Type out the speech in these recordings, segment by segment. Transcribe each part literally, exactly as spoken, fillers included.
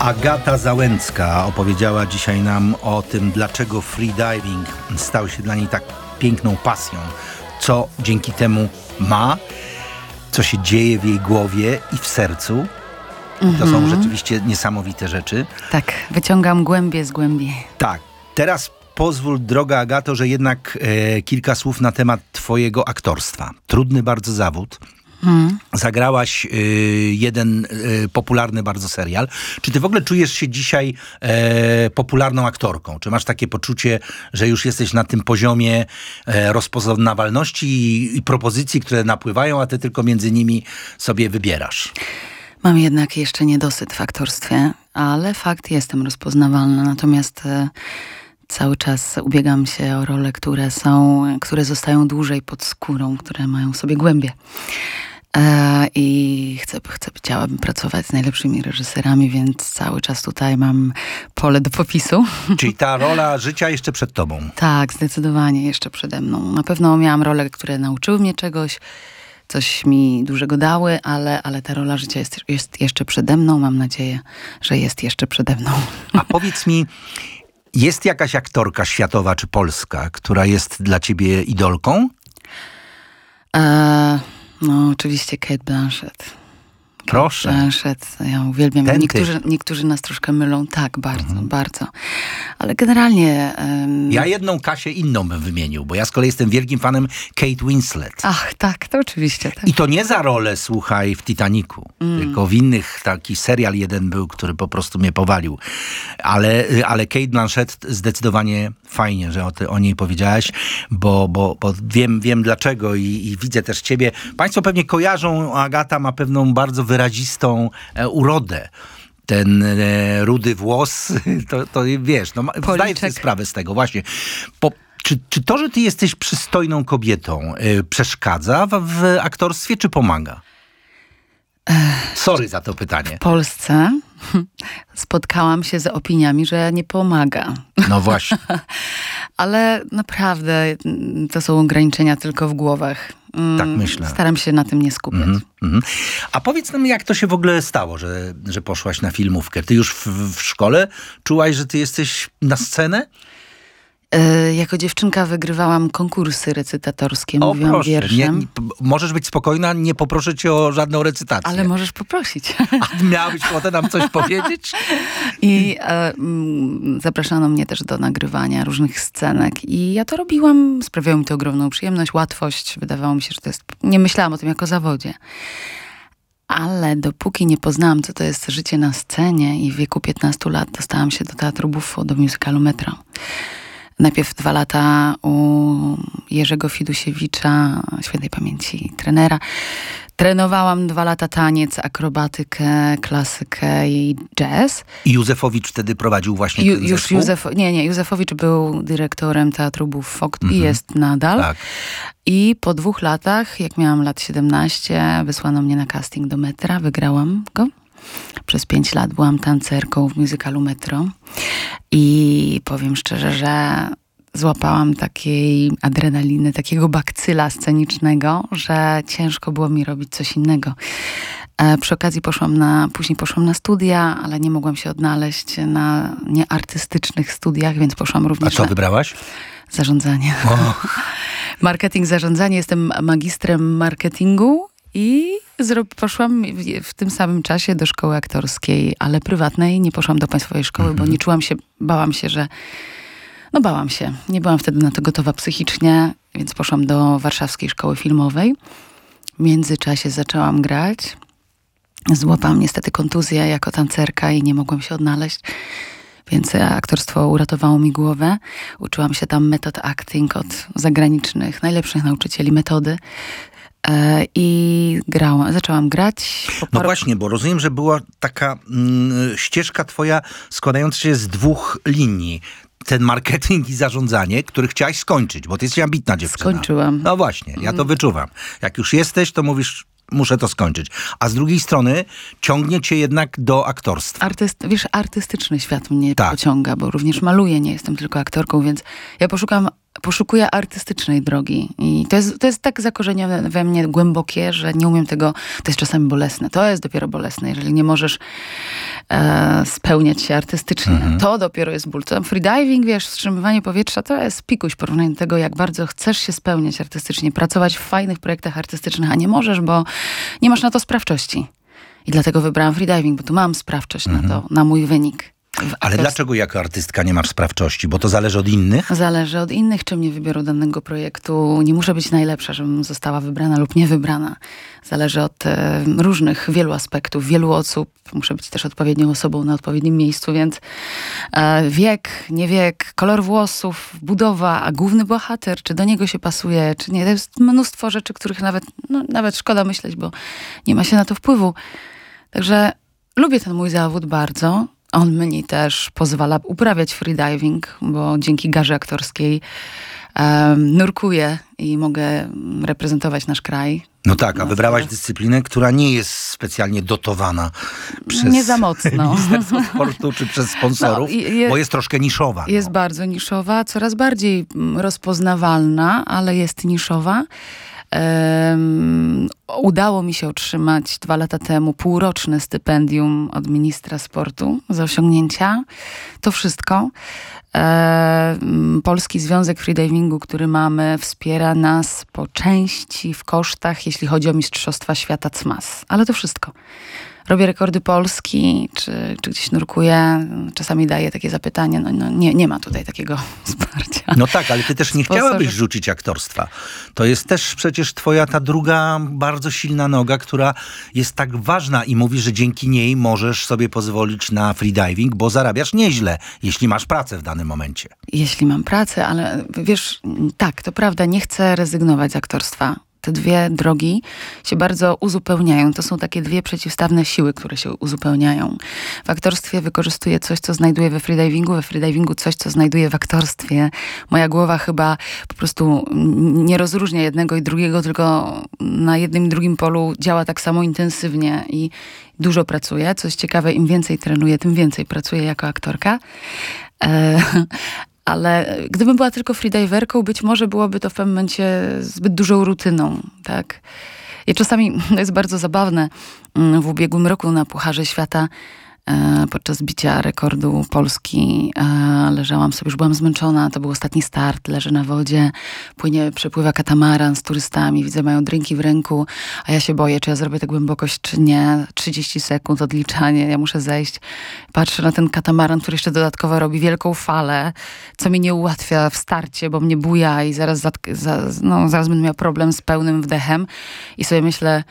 Agata Załęcka opowiedziała dzisiaj nam o tym, dlaczego freediving stał się dla niej tak piękną pasją, co dzięki temu ma, co się dzieje w jej głowie i w sercu. Mm-hmm. To są rzeczywiście niesamowite rzeczy. Tak, wyciągam głębie z głębi. Tak, teraz pozwól, droga Agato, że jednak e, kilka słów na temat twojego aktorstwa. Trudny bardzo zawód. Hmm. Zagrałaś y, jeden y, popularny bardzo serial. Czy ty w ogóle czujesz się dzisiaj e, popularną aktorką? Czy masz takie poczucie, że już jesteś na tym poziomie e, rozpoznawalności i, i propozycji, które napływają, a ty tylko między nimi sobie wybierasz? Mam jednak jeszcze niedosyt w aktorstwie, ale fakt, jestem rozpoznawalna. Natomiast e, cały czas ubiegam się o role, które są, które zostają dłużej pod skórą, które mają w sobie głębie. E, I chcę, chcę, chciałabym pracować z najlepszymi reżyserami, więc cały czas tutaj mam pole do popisu. Czyli ta rola życia jeszcze przed tobą? Tak, zdecydowanie jeszcze przede mną. Na pewno miałam role, które nauczyły mnie czegoś, coś mi dużego dały, ale, ale ta rola życia jest, jest jeszcze przede mną. Mam nadzieję, że jest jeszcze przede mną. A powiedz mi, jest jakaś aktorka światowa czy polska, która jest dla ciebie idolką? E, no oczywiście Cate Blanchett. Proszę. Cate Blanchett, ja uwielbiam. Ten niektórzy, niektórzy nas troszkę mylą. Tak, bardzo, mhm. bardzo. Ale generalnie... Um... Ja jedną Kasię inną bym wymienił, bo ja z kolei jestem wielkim fanem Kate Winslet. Ach, tak, to oczywiście. Tak. I to nie za rolę, słuchaj, w Titanicu, mm. tylko w innych, taki serial jeden był, który po prostu mnie powalił. Ale, ale Cate Blanchett zdecydowanie fajnie, że o, ty, o niej powiedziałaś, bo, bo, bo wiem, wiem dlaczego i, i widzę też ciebie. Państwo pewnie kojarzą, Agata ma pewną bardzo wyrazistą e, urodę. Ten e, rudy włos, to, to wiesz, no, zdajesz sobie sprawę z tego właśnie. Po, czy, czy to, że ty jesteś przystojną kobietą, e, przeszkadza w, w aktorstwie, czy pomaga? Sorry za to pytanie. W Polsce spotkałam się z opiniami, że nie pomaga. No właśnie. Ale naprawdę to są ograniczenia tylko w głowach. Tak myślę. Staram się na tym nie skupiać. Mm, mm. A powiedz nam, jak to się w ogóle stało, że, że poszłaś na filmówkę? Ty już w, w szkole czułaś, że ty jesteś na scenę? E, jako dziewczynka wygrywałam konkursy recytatorskie, o, mówiłam proszę, wierszem. Nie, nie, możesz być spokojna, nie poproszę cię o żadną recytację. Ale możesz poprosić. A miałabyś ochotę nam coś powiedzieć? I e, m, zapraszano mnie też do nagrywania różnych scenek i ja to robiłam, sprawiało mi to ogromną przyjemność, łatwość. Wydawało mi się, że to jest... Nie myślałam o tym jako zawodzie. Ale dopóki nie poznałam, co to jest życie na scenie i w wieku piętnastu lat dostałam się do Teatru Buffo, do musicalu Metro. Najpierw dwa lata u Jerzego Fidusiewicza, świętej pamięci trenera. Trenowałam dwa lata taniec, akrobatykę, klasykę i jazz. I Józefowicz wtedy prowadził właśnie Ju, ten już zespół? Józef, nie, nie, Józefowicz był dyrektorem Teatru Buffo mm-hmm. i jest nadal. Tak. I po dwóch latach, jak miałam lat siedemnaście, wysłano mnie na casting do Metra, wygrałam go. Przez pięć lat byłam tancerką w musicalu Metro i powiem szczerze, że złapałam takiej adrenaliny, takiego bakcyla scenicznego, że ciężko było mi robić coś innego. E, przy okazji poszłam na, później poszłam na studia, ale nie mogłam się odnaleźć na nieartystycznych studiach, więc poszłam również A co na wybrałaś? Zarządzanie. Oh. Marketing, zarządzanie. Jestem magistrem marketingu. I poszłam w tym samym czasie do szkoły aktorskiej, ale prywatnej. Nie poszłam do państwowej szkoły, mm-hmm. bo nie czułam się, bałam się, że... No bałam się. Nie byłam wtedy na to gotowa psychicznie, więc poszłam do Warszawskiej Szkoły Filmowej. W międzyczasie zaczęłam grać. Złapałam niestety kontuzję jako tancerka i nie mogłam się odnaleźć. Więc aktorstwo uratowało mi głowę. Uczyłam się tam metod acting od zagranicznych, najlepszych nauczycieli metody. I grałam, zaczęłam grać. Po no właśnie, bo rozumiem, że była taka mm, ścieżka twoja składająca się z dwóch linii. Ten marketing i zarządzanie, który chciałaś skończyć, bo ty jesteś ambitna dziewczyna. Skończyłam. No właśnie, ja to wyczuwam. Jak już jesteś, to mówisz, muszę to skończyć. A z drugiej strony ciągnie cię jednak do aktorstwa. Artyst, wiesz, artystyczny świat mnie tak. pociąga, bo również maluję, nie jestem tylko aktorką, więc ja poszukam poszukuję artystycznej drogi. I to jest, to jest tak zakorzenione we mnie głębokie, że nie umiem tego... To jest czasami bolesne. To jest dopiero bolesne, jeżeli nie możesz e, spełniać się artystycznie. Mhm. To dopiero jest ból. To freediving, wiesz, wstrzymywanie powietrza, to jest pikuś w porównaniu do tego, jak bardzo chcesz się spełniać artystycznie, pracować w fajnych projektach artystycznych, a nie możesz, bo nie masz na to sprawczości. I dlatego wybrałam freediving, bo tu mam sprawczość Mhm. na to, na mój wynik. Ale dlaczego jako artystka nie masz sprawczości? Bo to zależy od innych? Zależy od innych, czy mnie wybiorą danego projektu. Nie muszę być najlepsza, żebym została wybrana lub nie wybrana. Zależy od e, różnych, wielu aspektów, wielu osób. Muszę być też odpowiednią osobą na odpowiednim miejscu, więc e, wiek, nie wiek, kolor włosów, budowa, a główny bohater, czy do niego się pasuje, czy nie. To jest mnóstwo rzeczy, których nawet, no, nawet szkoda myśleć, bo nie ma się na to wpływu. Także lubię ten mój zawód bardzo. On mnie też pozwala uprawiać freediving, bo dzięki garze aktorskiej um, nurkuję i mogę reprezentować nasz kraj. No tak, a No, wybrałaś to- dyscyplinę, która nie jest specjalnie dotowana przez Nie za mocno. Ministerstwo Sportu czy przez sponsorów, No, i- je- bo jest troszkę niszowa. Jest no. bardzo niszowa, coraz bardziej mm, rozpoznawalna, ale jest niszowa. Um, udało mi się otrzymać dwa lata temu półroczne stypendium od ministra sportu za osiągnięcia. To wszystko. Um, Polski Związek Freedivingu, który mamy, wspiera nas po części w kosztach, jeśli chodzi o Mistrzostwa Świata C M A S. Ale to wszystko. Robię rekordy Polski, czy, czy gdzieś nurkuję. Czasami daję takie zapytanie. No, no nie, nie ma tutaj takiego wsparcia. No tak, ale ty też nie Sponsorzy- chciałabyś rzucić aktorstwa. To jest też przecież twoja ta druga bardzo silna noga, która jest tak ważna i mówisz, że dzięki niej możesz sobie pozwolić na freediving, bo zarabiasz nieźle, jeśli masz pracę w danym momencie. Jeśli mam pracę, ale wiesz, tak, to prawda, nie chcę rezygnować z aktorstwa. Te dwie drogi się bardzo uzupełniają. To są takie dwie przeciwstawne siły, które się uzupełniają. W aktorstwie wykorzystuję coś, co znajduję we freedivingu, we freedivingu coś, co znajduję w aktorstwie. Moja głowa chyba po prostu nie rozróżnia jednego i drugiego, tylko na jednym i drugim polu działa tak samo intensywnie i dużo pracuję. Co jest ciekawe, im więcej trenuję, tym więcej pracuję jako aktorka. E, Ale gdybym była tylko freediverką, być może byłoby to w pewnym momencie zbyt dużą rutyną, tak? I czasami, to jest bardzo zabawne, w ubiegłym roku na Pucharze Świata e, podczas bicia rekordu Polski e, leżałam sobie, już byłam zmęczona, to był ostatni start, leżę na wodzie, płynie, przepływa katamaran z turystami, widzę, mają drinki w ręku, a ja się boję, czy ja zrobię tę głębokość, czy nie. trzydzieści sekund odliczanie, ja muszę zejść. Patrzę na ten katamaran, który jeszcze dodatkowo robi wielką falę, co mi nie ułatwia w starcie, bo mnie buja i zaraz, zatk- za, no, zaraz będę miała problem z pełnym wdechem. I sobie myślę,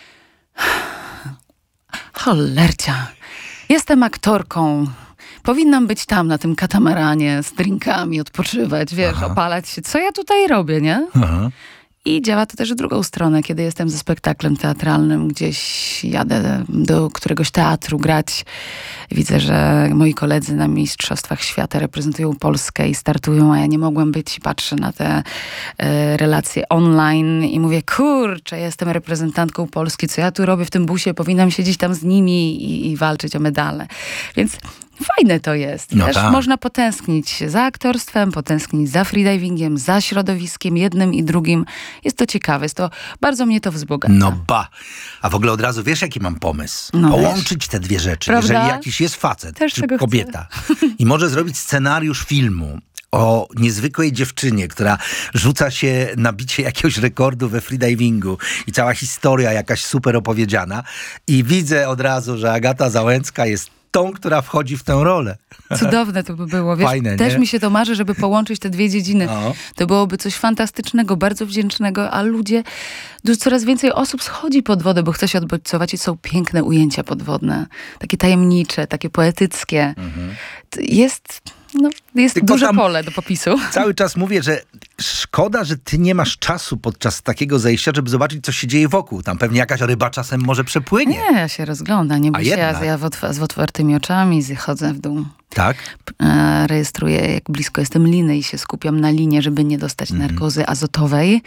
cholercia, jestem aktorką. Powinnam być tam na tym katamaranie z drinkami, odpoczywać, wiesz, Aha. opalać się. Co ja tutaj robię, nie? Aha. I działa to też w drugą stronę, kiedy jestem ze spektaklem teatralnym, gdzieś jadę do któregoś teatru grać. Widzę, że moi koledzy na Mistrzostwach Świata reprezentują Polskę i startują, a ja nie mogłem być. Patrzę na te e, relacje online i mówię, kurczę, jestem reprezentantką Polski, co ja tu robię w tym busie? Powinnam siedzieć tam z nimi i, i walczyć o medale. Więc fajne to jest. No Też tak. można potęsknić za aktorstwem, potęsknić za freedivingiem, za środowiskiem, jednym i drugim. Jest to ciekawe, jest to, bardzo mnie to wzbogaca. No ba. A w ogóle od razu wiesz, jaki mam pomysł? No Połączyć te dwie rzeczy. Prawda? Jeżeli jakiś jest facet Też czy tego chcę. kobieta i może zrobić scenariusz filmu o niezwykłej dziewczynie, która rzuca się na bicie jakiegoś rekordu we freedivingu i cała historia jakaś super opowiedziana i widzę od razu, że Agata Załęcka jest tą, która wchodzi w tę rolę. Cudowne to by było. Wiesz, Fajne, też nie? mi się to marzy, żeby połączyć te dwie dziedziny. No. To byłoby coś fantastycznego, bardzo wdzięcznego, a ludzie, dużo, coraz więcej osób schodzi pod wodę, bo chce się odbodźcować i są piękne ujęcia podwodne. Takie tajemnicze, takie poetyckie. Mhm. To Jest, no, jest Tylko duże tam- pole do popisu. Cały czas mówię, że szkoda, że ty nie masz czasu podczas takiego zejścia, żeby zobaczyć, co się dzieje wokół. Tam pewnie jakaś ryba czasem może przepłynie. Nie, ja się rozglądam, nie bój się, ja, jednak? ja w otw- z otwartymi oczami chodzę w dół. Tak? E, rejestruję, jak blisko jestem liny i się skupiam na linie, żeby nie dostać Mhm. narkozy azotowej.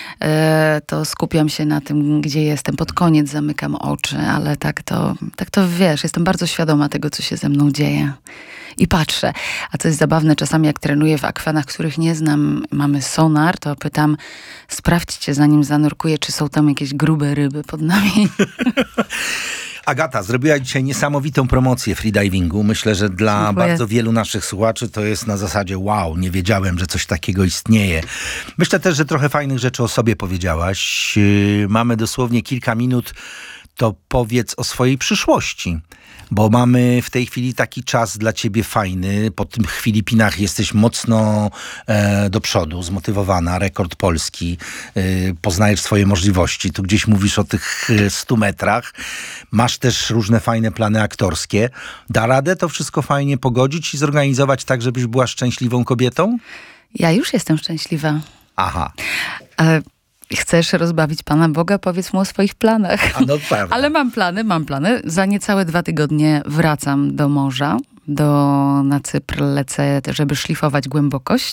E, to skupiam się na tym, gdzie jestem. Pod koniec zamykam oczy, ale tak to, tak to wiesz, jestem bardzo świadoma tego, co się ze mną dzieje. I patrzę. A co jest zabawne, czasami jak trenuję w akwenach, których nie znam, mamy sonar, to pytam, sprawdźcie zanim zanurkuję, czy są tam jakieś grube ryby pod nami. Agata, zrobiła dzisiaj niesamowitą promocję freedivingu. Myślę, że dla Dziękuję. bardzo wielu naszych słuchaczy to jest na zasadzie wow, nie wiedziałem, że coś takiego istnieje. Myślę też, że trochę fajnych rzeczy o sobie powiedziałaś. Yy, Mamy dosłownie kilka minut, to powiedz o swojej przyszłości. Bo mamy w tej chwili taki czas dla ciebie fajny. Po tych Filipinach jesteś mocno e, do przodu, zmotywowana, rekord polski. E, poznajesz swoje możliwości. Tu gdzieś mówisz o tych e, stu metrach. Masz też różne fajne plany aktorskie. Da radę to wszystko fajnie pogodzić i zorganizować tak, żebyś była szczęśliwą kobietą? Ja już jestem szczęśliwa. Aha. E, Chcesz rozbawić Pana Boga? Powiedz mu o swoich planach. A no pewnie. Ale mam plany, mam plany. Za niecałe dwa tygodnie wracam do morza. Do, na Cypr lecę, żeby szlifować głębokość.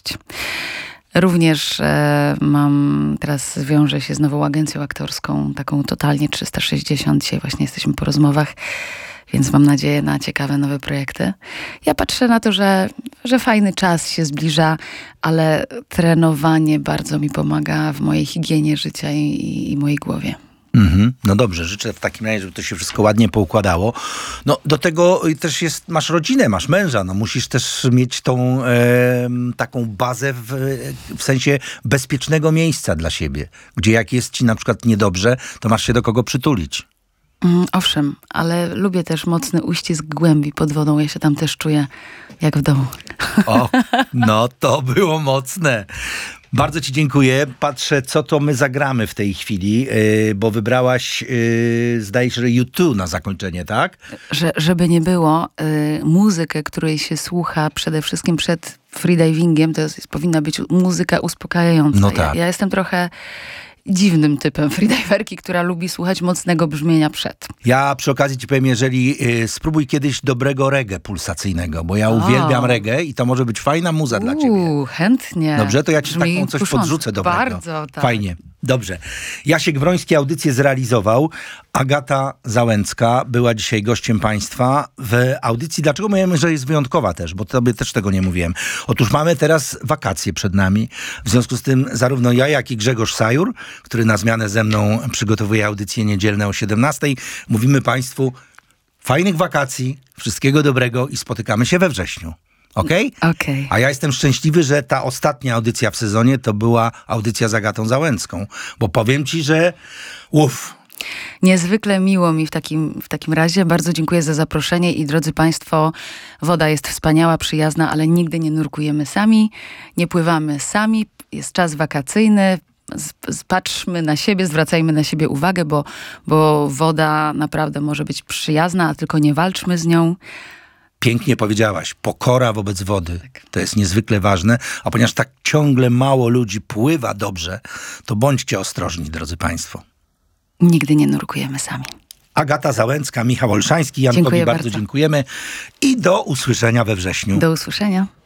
Również e, mam, teraz wiążę się z nową agencją aktorską, taką totalnie trzysta sześćdziesiąt. Dzisiaj właśnie jesteśmy po rozmowach, więc mam nadzieję na ciekawe nowe projekty. Ja patrzę na to, że, że fajny czas się zbliża, ale trenowanie bardzo mi pomaga w mojej higienie życia i, i mojej głowie. Mhm. No dobrze, życzę w takim razie, żeby to się wszystko ładnie poukładało. No do tego też jest, masz rodzinę, masz męża, no musisz też mieć tą e, taką bazę w, w sensie bezpiecznego miejsca dla siebie, gdzie jak jest ci na przykład niedobrze, to masz się do kogo przytulić. Mm, owszem, ale lubię też mocny uścisk głębi pod wodą. Ja się tam też czuję jak w domu. O, no to było mocne. Bardzo ci dziękuję. Patrzę, co to my zagramy w tej chwili, yy, bo wybrałaś, yy, zdaje się, że U dwa na zakończenie, tak? Że, żeby nie było, y, muzykę, której się słucha przede wszystkim przed freedivingiem, to jest, powinna być muzyka uspokajająca. No tak. Ja, ja jestem trochę dziwnym typem freediverki, która lubi słuchać mocnego brzmienia przed. Ja przy okazji ci powiem, jeżeli yy, spróbuj kiedyś dobrego reggae pulsacyjnego, bo ja O. uwielbiam reggae i to może być fajna muza dla ciebie. Uuu, chętnie. Dobrze, to ja ci Brzmi taką coś kusząco. podrzucę dobrego. Bardzo, tak. Fajnie. Dobrze. Jasiek Wroński audycję zrealizował. Agata Załęcka była dzisiaj gościem państwa w audycji. Dlaczego mówimy, że jest wyjątkowa też? Bo tobie też tego nie mówiłem. Otóż mamy teraz wakacje przed nami. W związku z tym zarówno ja, jak i Grzegorz Sajur, który na zmianę ze mną przygotowuje audycje niedzielne o siedemnastej, mówimy państwu fajnych wakacji, wszystkiego dobrego i spotykamy się we wrześniu. Okej? Okej. Okay. A ja jestem szczęśliwy, że ta ostatnia audycja w sezonie to była audycja z Agatą Załęcką. Bo powiem ci, że uff. Niezwykle miło mi w takim, w takim razie. Bardzo dziękuję za zaproszenie i drodzy państwo, woda jest wspaniała, przyjazna, ale nigdy nie nurkujemy sami, nie pływamy sami. Jest czas wakacyjny. Patrzmy na siebie, zwracajmy na siebie uwagę, bo, bo woda naprawdę może być przyjazna, a tylko nie walczmy z nią. Pięknie powiedziałaś, pokora wobec wody. Tak. To jest niezwykle ważne, a ponieważ tak ciągle mało ludzi pływa dobrze, to bądźcie ostrożni, drodzy państwo. Nigdy nie nurkujemy sami. Agata Załęcka, Michał Olszański, Jankowi Dziękuję bardzo, bardzo dziękujemy i do usłyszenia we wrześniu. Do usłyszenia.